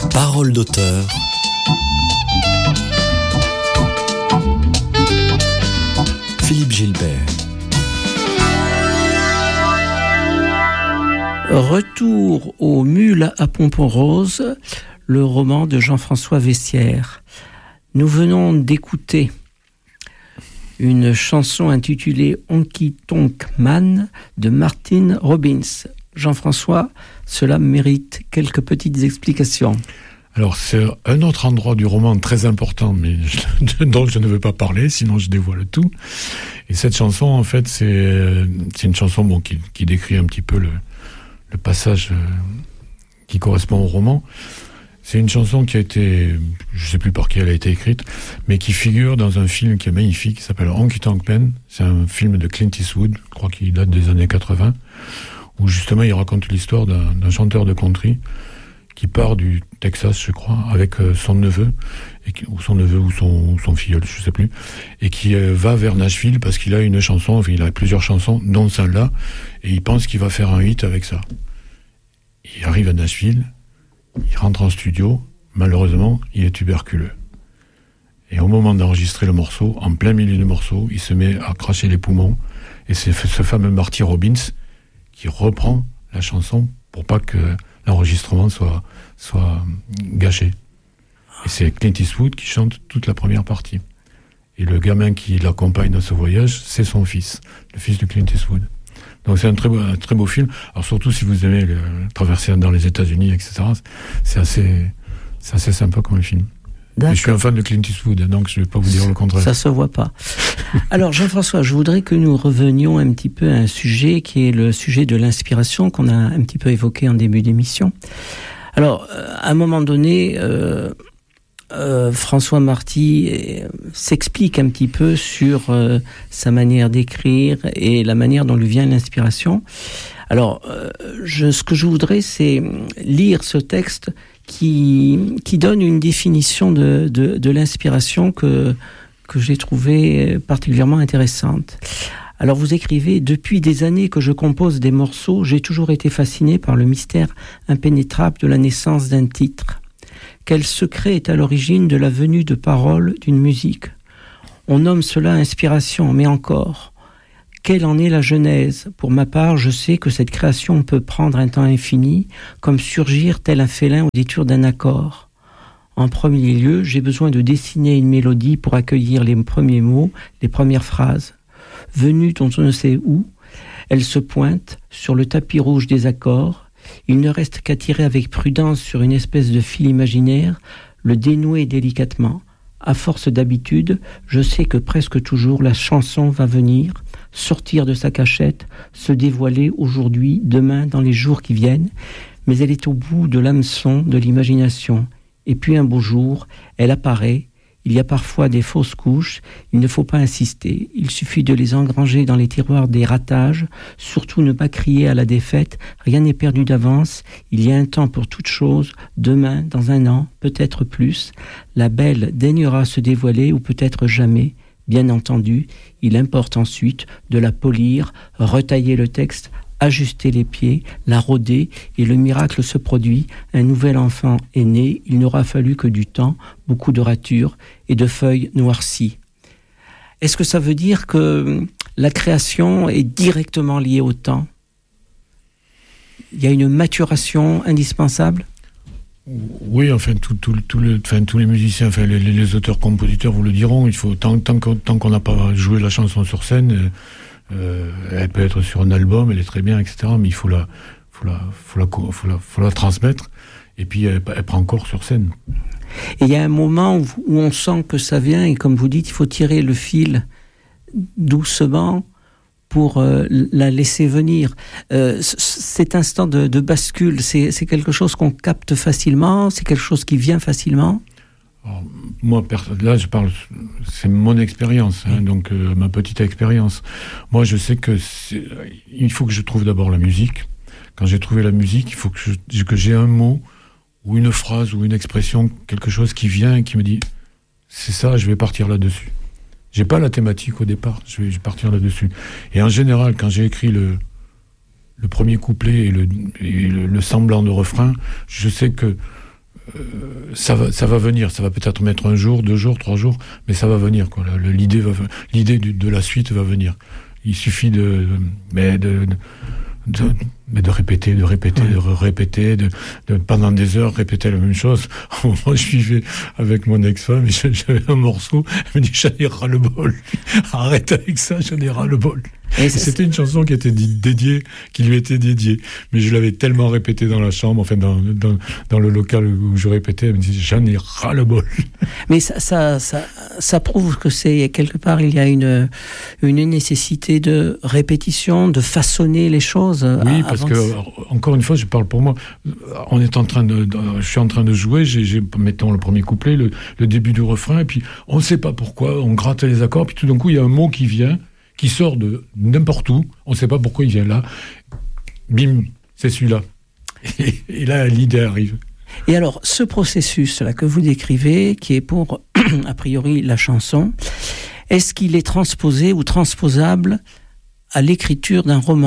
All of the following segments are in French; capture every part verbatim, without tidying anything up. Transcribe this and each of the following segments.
Parole d'auteur. Philippe Gilbert. Retour aux mules à pompons roses, le roman de Jean-François Vessières. Nous venons d'écouter une chanson intitulée Honky Tonk Man de Martin Robbins. Jean-François, cela mérite quelques petites explications. Alors, c'est un autre endroit du roman très important, mais je, dont je ne veux pas parler, sinon je dévoile tout. Et cette chanson, en fait, c'est, c'est une chanson bon, qui, qui décrit un petit peu le, le passage euh, qui correspond au roman. C'est une chanson qui a été, je ne sais plus par qui elle a été écrite, mais qui figure dans un film qui est magnifique, qui s'appelle Honky Tonk Man. C'est un film de Clint Eastwood, je crois qu'il date des années quatre-vingts, où justement il raconte l'histoire d'un, d'un chanteur de country qui part du Texas, je crois, avec euh, son neveu, et qui, ou son neveu ou son, son filleul, je ne sais plus, et qui euh, va vers Nashville parce qu'il a une chanson, enfin il a plusieurs chansons, dont celle-là, et il pense qu'il va faire un hit avec ça. Il arrive à Nashville, il rentre en studio, malheureusement, il est tuberculeux. Et au moment d'enregistrer le morceau, en plein milieu du morceau, il se met à cracher les poumons, et c'est ce fameux Marty Robbins qui reprend la chanson pour pas que l'enregistrement soit, soit gâché. Et c'est Clint Eastwood qui chante toute la première partie. Et le gamin qui l'accompagne dans ce voyage, c'est son fils, le fils de Clint Eastwood. Donc c'est un très beau, un très beau film. Alors surtout si vous aimez le, traverser dans les États-Unis, et cetera. C'est assez, c'est assez sympa comme film. Et je suis un fan de Clint Eastwood, donc je ne vais pas vous dire le contraire. Ça se voit pas. Alors Jean-François, je voudrais que nous revenions un petit peu à un sujet qui est le sujet de l'inspiration qu'on a un petit peu évoqué en début d'émission. Alors, à un moment donné, euh, euh, François Marty euh, s'explique un petit peu sur euh, sa manière d'écrire et la manière dont lui vient l'inspiration. Alors, euh, je, ce que je voudrais, c'est lire ce texte qui, qui donne une définition de, de, de l'inspiration que, que j'ai trouvée particulièrement intéressante. Alors vous écrivez « Depuis des années que je compose des morceaux, j'ai toujours été fasciné par le mystère impénétrable de la naissance d'un titre. Quel secret est à l'origine de la venue de paroles d'une musique? On nomme cela inspiration, mais encore. Quelle en est la genèse? Pour ma part, je sais que cette création peut prendre un temps infini, comme surgir tel un félin au détour d'un accord. En premier lieu, j'ai besoin de dessiner une mélodie pour accueillir les premiers mots, les premières phrases. Venue dont on ne sait où, elle se pointe sur le tapis rouge des accords. Il ne reste qu'à tirer avec prudence sur une espèce de fil imaginaire, le dénouer délicatement. À force d'habitude, je sais que presque toujours la chanson va venir, sortir de sa cachette, se dévoiler aujourd'hui, demain, dans les jours qui viennent, mais elle est au bout de l'hameçon de l'imagination. Et puis un beau jour, elle apparaît. Il y a parfois des fausses couches, il ne faut pas insister, il suffit de les engranger dans les tiroirs des ratages, surtout ne pas crier à la défaite, rien n'est perdu d'avance, il y a un temps pour toute chose, demain, dans un an, peut-être plus, la belle daignera se dévoiler ou peut-être jamais, bien entendu, il importe ensuite de la polir, retailler le texte, ajuster les pieds, la rôder, et le miracle se produit. Un nouvel enfant est né, il n'aura fallu que du temps, beaucoup de ratures et de feuilles noircies. Est-ce que ça veut dire que la création est directement liée au temps? Il y a une maturation indispensable? Oui, enfin, tout, tout, tout le, enfin, tous les musiciens, enfin, les, les auteurs-compositeurs vous le diront, il faut, tant, tant, qu'on, tant qu'on n'a pas joué la chanson sur scène, euh, Euh, elle peut être sur un album, elle est très bien, et cetera. Mais il faut la, faut la, faut la, faut la, faut la transmettre. Et puis elle, elle prend corps sur scène. Et il y a un moment où, où on sent que ça vient, et comme vous dites, il faut tirer le fil doucement pour euh, la laisser venir. Euh, cet instant de, de bascule, c'est, c'est quelque chose qu'on capte facilement, c'est quelque chose qui vient facilement. Alors, moi, là, je parle, c'est mon expérience, hein, donc euh, ma petite expérience. Moi, je sais que c'est, il faut que je trouve d'abord la musique. Quand j'ai trouvé la musique, il faut que, je, que j'ai un mot ou une phrase ou une expression, quelque chose qui vient et qui me dit c'est ça, je vais partir là-dessus. J'ai pas la thématique au départ, je vais, je vais partir là-dessus. Et en général, quand j'ai écrit le le premier couplet et le, et le, le semblant de refrain, je sais que euh, ça va, ça va venir. Ça va peut-être mettre un jour, deux jours, trois jours, mais ça va venir, quoi. Le, l'idée va, l'idée du, de la suite va venir. Il suffit de, de mais de, de De, mais de répéter, de répéter, ouais. de répéter, de, de pendant des heures répéter la même chose. Moi, je vivais avec mon ex-femme et j'avais un morceau. Elle me dit, j'en ai ras le bol. Arrête avec ça, j'en ai ras le bol. Et, et c'était une chanson qui était dédiée, qui lui était dédiée. Mais je l'avais tellement répétée dans la chambre, enfin dans, dans, dans le local où je répétais, elle me dit, j'en ai ras le bol. Mais ça, ça, ça, ça prouve que c'est quelque part, il y a une, une nécessité de répétition, de façonner les choses. Oui, parce que, de... encore une fois, je parle pour moi. On est en train de, de je suis en train de jouer, j'ai, j'ai mettons le premier couplet, le, le début du refrain, et puis on ne sait pas pourquoi, on gratte les accords, puis tout d'un coup, il y a un mot qui vient, qui sort de n'importe où, on ne sait pas pourquoi il vient là, bim, c'est celui-là. Et, et là, l'idée arrive. Et alors, ce processus-là que vous décrivez, qui est pour, a priori, la chanson, est-ce qu'il est transposé ou transposable à l'écriture d'un roman ?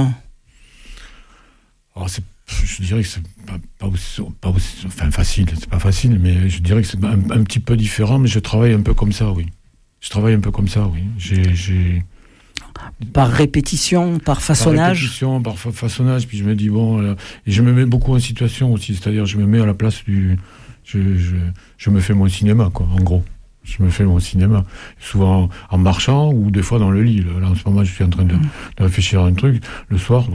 Alors, c'est, je dirais que c'est pas, pas, aussi, pas aussi, enfin facile, c'est pas facile, mais je dirais que c'est un, un petit peu différent, mais je travaille un peu comme ça, oui. Je travaille un peu comme ça, oui. J'ai... j'ai... Par répétition, par façonnage Par répétition, par fa- façonnage, puis je me dis, bon, euh, et je me mets beaucoup en situation aussi, c'est-à-dire je me mets à la place du... Je, je, je me fais mon cinéma, quoi, en gros. Je me fais mon cinéma. Souvent en marchant ou des fois dans le lit. Là, en ce moment, je suis en train de, de réfléchir à un truc. Le soir,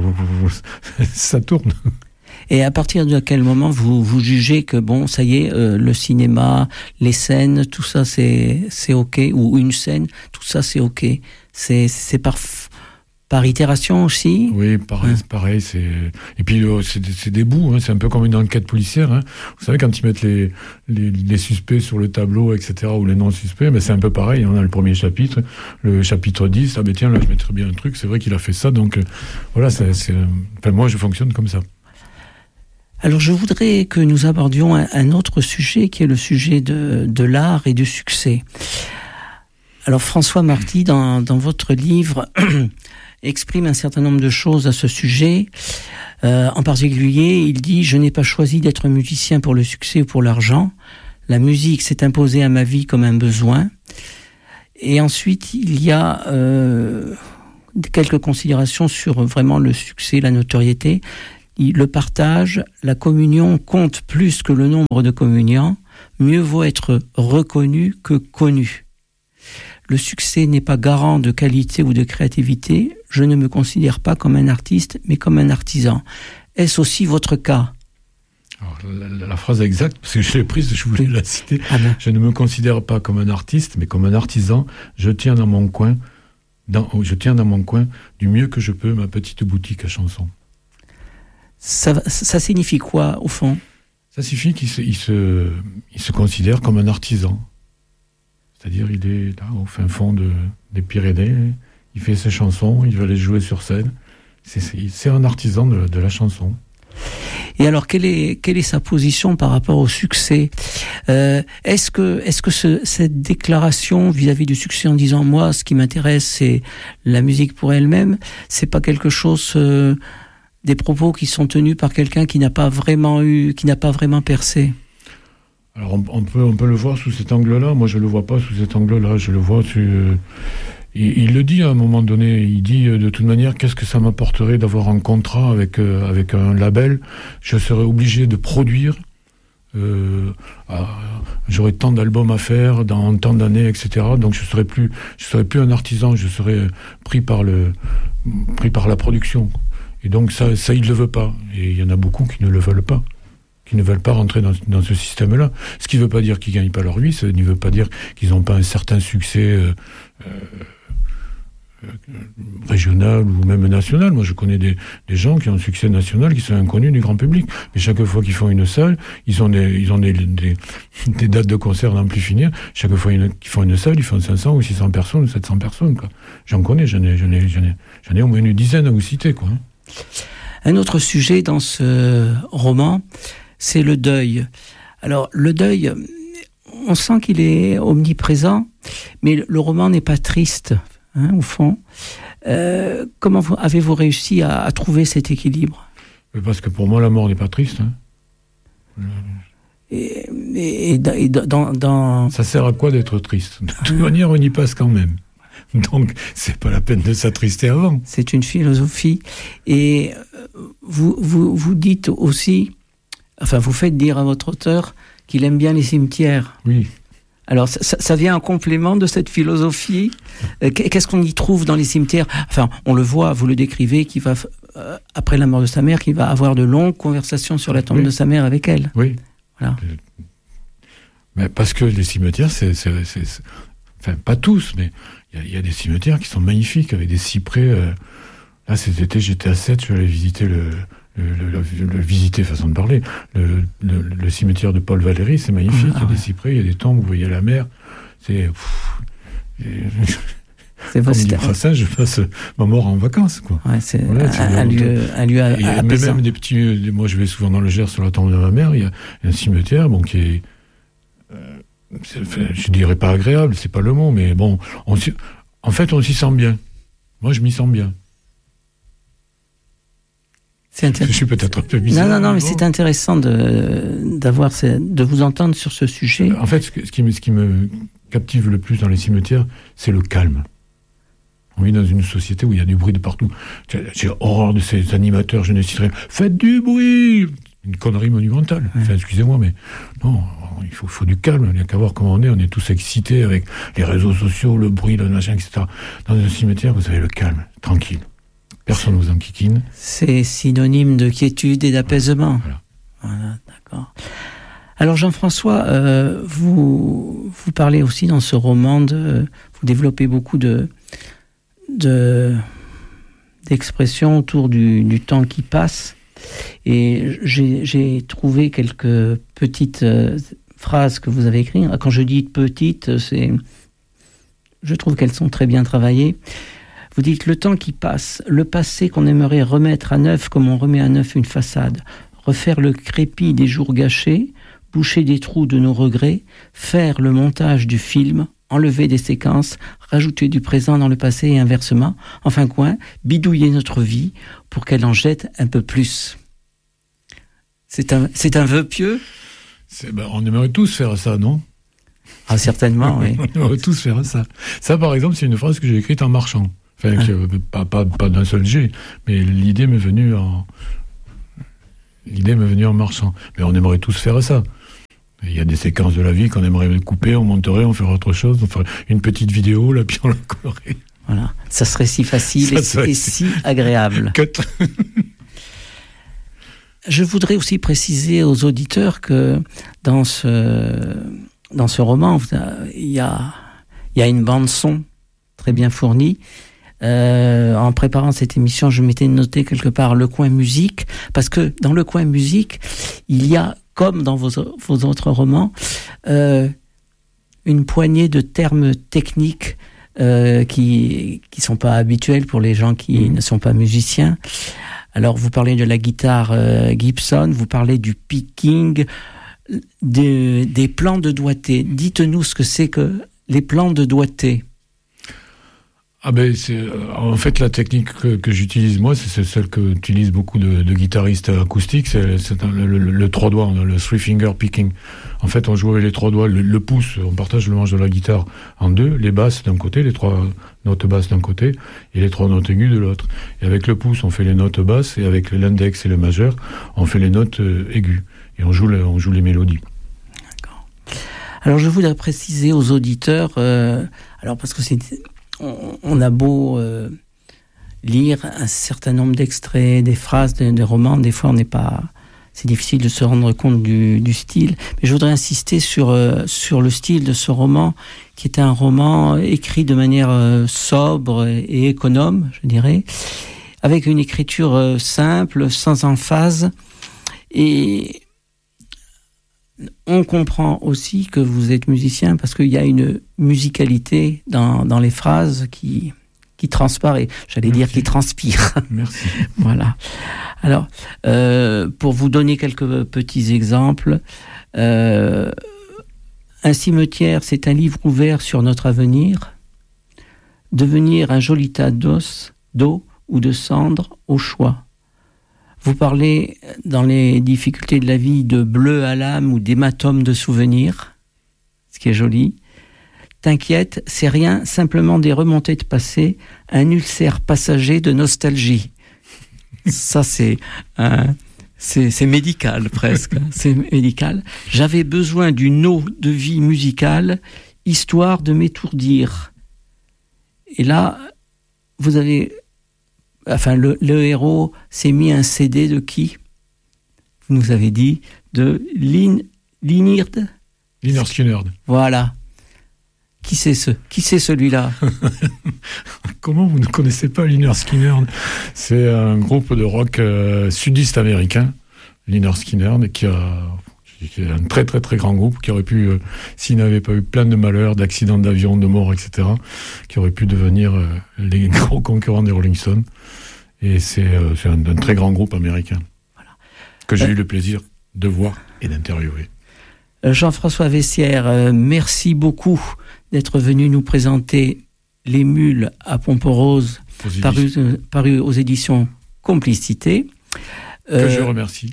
ça tourne. Et à partir de quel moment vous, vous jugez que, bon, ça y est, euh, le cinéma, les scènes, tout ça, c'est, c'est OK, ou une scène, tout ça, c'est OK. C'est, c'est par, par itération aussi. Oui, pareil, hein. pareil. C'est... Et puis, euh, c'est, c'est des bouts, hein, c'est un peu comme une enquête policière. Hein. Vous savez, quand ils mettent les, les, les suspects sur le tableau, et cetera, ou les non-suspects, ben c'est un peu pareil. On a le premier chapitre, le chapitre dix, ah ben tiens, là, je mettrais bien un truc, c'est vrai qu'il a fait ça, donc euh, voilà, c'est, c'est... Enfin, moi, je fonctionne comme ça. Alors, je voudrais que nous abordions un, un autre sujet, qui est le sujet de, de l'art et du succès. Alors, François Marty, dans, dans votre livre, exprime un certain nombre de choses à ce sujet. Euh, en particulier, il dit « Je n'ai pas choisi d'être musicien pour le succès ou pour l'argent. La musique s'est imposée à ma vie comme un besoin. » Et ensuite, il y a euh, quelques considérations sur vraiment le succès, la notoriété. Le partage, la communion compte plus que le nombre de communiants. Mieux vaut être reconnu que connu. Le succès n'est pas garant de qualité ou de créativité. Je ne me considère pas comme un artiste, mais comme un artisan. Est-ce aussi votre cas ? Alors, la, la phrase exacte, parce que je l'ai prise, je voulais la citer. Ah ben. Je ne me considère pas comme un artiste, mais comme un artisan. Je tiens dans mon coin, dans, je tiens dans mon coin du mieux que je peux ma petite boutique à chansons. Ça, ça signifie quoi, au fond ? Ça signifie qu'il se, il se, il se considère comme un artisan. C'est-à-dire, il est là, au fin fond de, des Pyrénées, il fait ses chansons, il va les jouer sur scène. C'est, c'est, c'est un artisan de, de la chanson. Et alors, quelle est, quelle est sa position par rapport au succès ? euh, Est-ce que, est-ce que ce, cette déclaration vis-à-vis du succès en disant « Moi, ce qui m'intéresse, c'est la musique pour elle-même », c'est pas quelque chose... Euh, des propos qui sont tenus par quelqu'un qui n'a pas vraiment eu, qui n'a pas vraiment percé. Alors on, on peut on peut le voir sous cet angle-là. Moi je le vois pas sous cet angle-là. Je le vois. Tu, euh, il, il le dit à un moment donné. Il dit euh, de toute manière, qu'est-ce que ça m'apporterait d'avoir un contrat avec euh, avec un label ? Je serais obligé de produire. Euh, à, j'aurais tant d'albums à faire dans tant d'années, et cetera. Donc je serais plus je serais plus un artisan. Je serais pris par le pris par la production. Et donc ça, ça il ne le veut pas. Et il y en a beaucoup qui ne le veulent pas, qui ne veulent pas rentrer dans, dans ce système-là. Ce qui ne veut pas dire qu'ils ne gagnent pas leur vie, ça ne veut pas dire qu'ils n'ont pas un certain succès euh, euh, régional ou même national. Moi, je connais des, des gens qui ont un succès national qui sont inconnus du grand public. Mais chaque fois qu'ils font une salle, ils ont des, ils ont des, des, des dates de concert n'en plus finir. Chaque fois qu'ils font une salle, ils font cinq cents ou six cents personnes ou sept cents personnes. Quoi. J'en connais, j'en ai, j'en ai, j'en ai, j'en ai au moins une dizaine à vous citer, quoi. Hein. Un autre sujet dans ce roman, c'est le deuil. Alors, le deuil, on sent qu'il est omniprésent, mais le roman n'est pas triste, hein, au fond. Euh, comment vous, avez-vous réussi à, à trouver cet équilibre ? Parce que pour moi, la mort n'est pas triste. Hein. Et, et, et, et dans, dans... Ça sert à quoi d'être triste? De toute manière, on y passe quand même. Donc, c'est pas la peine de s'attrister avant. C'est une philosophie. Et vous, vous, vous dites aussi, enfin, vous faites dire à votre auteur qu'il aime bien les cimetières. Oui. Alors, ça, ça vient en complément de cette philosophie. Qu'est-ce qu'on y trouve dans les cimetières? Enfin, on le voit, vous le décrivez, qui va, euh, après la mort de sa mère, qui va avoir de longues conversations sur la tombe oui. de sa mère avec elle. Oui. Voilà. Mais parce que les cimetières, c'est, c'est, c'est, c'est... enfin, pas tous, mais il y, y a des cimetières qui sont magnifiques, avec des cyprès. Euh... Là, cet été, j'étais à Sète, je suis allé visiter le... Le, le, le, le visiter, façon de parler, le, le, le cimetière de Paul Valéry, c'est magnifique, ah, il y a ouais. des cyprès, il y a des tombes, vous voyez la mer, c'est... Pff, c'est comme dit Brassens, je passe ma mort en vacances, quoi. Ouais, c'est voilà, un, un, lieu, un lieu à, à mais même des petits... Moi, je vais souvent dans le Gers, sur la tombe de ma mère, il y a un cimetière, bon, qui est... Euh, c'est je dirais pas agréable, c'est pas le mot, mais bon, on, en fait, on s'y sent bien. Moi, je m'y sens bien. Intér... Je suis peut-être un peu bizarre. Non, non, non, mais, mais bon. C'est intéressant de, d'avoir, de vous entendre sur ce sujet. En fait, ce, que, ce, qui me, ce qui me captive le plus dans les cimetières, c'est le calme. On vit dans une société où il y a du bruit de partout. J'ai, j'ai horreur de ces animateurs, je ne citerai pas. Faites du bruit! Une connerie monumentale. Ouais. Enfin, excusez-moi, mais non, il faut, faut du calme. Il n'y a qu'à voir comment on est. On est tous excités avec les réseaux sociaux, le bruit, le machin, et cetera. Dans un cimetière, vous avez le calme, tranquille. Personne ne vous enquiquine. C'est synonyme de quiétude et d'apaisement. Voilà. Voilà, d'accord. Alors Jean-François, euh, vous, vous parlez aussi dans ce roman, de, vous développez beaucoup de, de, d'expressions autour du, du temps qui passe. Et j'ai, j'ai trouvé quelques petites euh, phrases que vous avez écrites. Quand je dis petites, c'est, je trouve qu'elles sont très bien travaillées. Vous dites, le temps qui passe, le passé qu'on aimerait remettre à neuf comme on remet à neuf une façade, refaire le crépi des jours gâchés, boucher des trous de nos regrets, faire le montage du film, enlever des séquences, rajouter du présent dans le passé et inversement, enfin quoi, bidouiller notre vie pour qu'elle en jette un peu plus. C'est un, c'est un vœu pieux? C'est, ben, on aimerait tous faire ça, non? Ah, certainement, oui. On aimerait tous faire ça. Ça, par exemple, c'est une phrase que j'ai écrite en marchant. Enfin, ah. que, pas, pas, pas d'un seul jet, mais l'idée m'est venue en... L'idée m'est venue en marchant. Mais on aimerait tous faire ça. Il y a des séquences de la vie qu'on aimerait couper, on monterait, on ferait autre chose, on ferait une petite vidéo, là, puis on la collerait. Voilà. Ça serait si facile et, serait... et si agréable. Cut. Je voudrais aussi préciser aux auditeurs que dans ce, dans ce roman, il y a, il y a une bande-son très bien fournie. Euh, en préparant cette émission, je m'étais noté quelque part le coin musique, parce que dans le coin musique, il y a, comme dans vos, vos autres romans, euh, une poignée de termes techniques euh, qui qui sont pas habituels pour les gens qui mmh. ne sont pas musiciens. Alors, vous parlez de la guitare euh, Gibson, vous parlez du picking, des, des plans de doigté. Dites-nous ce que c'est que les plans de doigté. Ah ben c'est en fait la technique que, que j'utilise moi, c'est celle que utilisent beaucoup de, de guitaristes acoustiques, c'est, c'est un, le, le, le trois doigts, le three finger picking. En fait, on joue avec les trois doigts, le, le pouce, on partage le manche de la guitare en deux, les basses d'un côté, les trois notes basses d'un côté et les trois notes aiguës de l'autre. Et avec le pouce, on fait les notes basses et avec l'index et le majeur, on fait les notes euh, aiguës et on joue le, on joue les mélodies. D'accord. Alors je voudrais préciser aux auditeurs, euh, alors parce que c'est on a beau euh, lire un certain nombre d'extraits, des phrases, des, des romans, des fois on n'est pas, c'est difficile de se rendre compte du, du style. Mais je voudrais insister sur euh, sur le style de ce roman, qui est un roman écrit de manière euh, sobre et économe, je dirais, avec une écriture euh, simple, sans emphase. Et on comprend aussi que vous êtes musicien parce qu'il y a une musicalité dans, dans les phrases qui, qui transparaît. J'allais Merci. dire qui transpire. Merci. Voilà. Alors, euh, pour vous donner quelques petits exemples, euh, un cimetière, c'est un livre ouvert sur notre avenir. Devenir un joli tas d'os, d'eau ou de cendres au choix. Vous parlez dans les difficultés de la vie de bleu à l'âme ou d'hématome de souvenirs, ce qui est joli. T'inquiète, c'est rien, simplement des remontées de passé, un ulcère passager de nostalgie. Ça, c'est, euh, c'est, c'est médical presque. C'est médical. J'avais besoin d'une eau de vie musicale, histoire de m'étourdir. Et là, vous avez... Enfin, le, le héros s'est mis un C D de qui ? Vous nous avez dit de Lyn, Lynyrd ? Lynyrd Skynyrd. Voilà. Qui c'est ce Qui c'est celui-là ? Comment vous ne connaissez pas Lynyrd Skynyrd ? C'est un groupe de rock euh, sudiste américain, Lynyrd Skynyrd, qui a qui est un très très très grand groupe qui aurait pu, euh, s'il n'avait pas eu plein de malheurs, d'accidents d'avion, de morts, et cetera, qui aurait pu devenir euh, les gros concurrents des Rolling Stones. Et c'est, euh, c'est un, un très grand groupe américain voilà. que j'ai euh, eu le plaisir de voir et d'interviewer. Jean-François Vessières, euh, merci beaucoup d'être venu nous présenter Les Mules à Pomperose, paru, euh, paru aux éditions Complicité. Que euh, je remercie.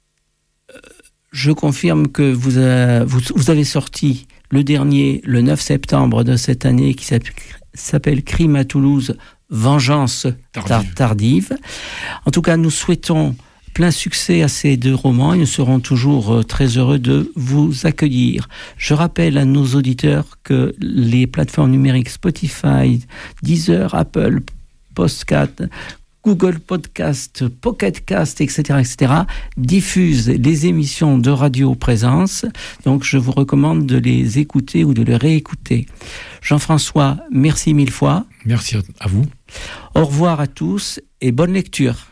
Je confirme que vous, a, vous, vous avez sorti le dernier, le neuf septembre de cette année, qui s'appelle Crime à Toulouse, Vengeance tardive. tardive. En tout cas, nous souhaitons plein succès à ces deux romans et nous serons toujours très heureux de vous accueillir. Je rappelle à nos auditeurs que les plateformes numériques Spotify, Deezer, Apple, Podcast, Google Podcast, Pocket Cast, et cetera, et cetera diffusent les émissions de Radio Présence. Donc, je vous recommande de les écouter ou de les réécouter. Jean-François, merci mille fois. Merci à vous. Au revoir à tous et bonne lecture.